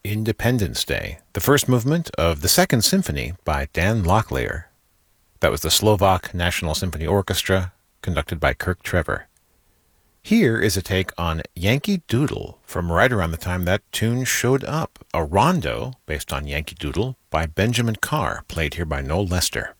Independence Day, the first movement of the Second Symphony by Dan Locklear. That was the Slovak National Symphony Orchestra, conducted by Kirk Trevor. Here is a take on Yankee Doodle from right around the time that tune showed up, a rondo based on Yankee Doodle by Benjamin Carr, played here by Noel Lester.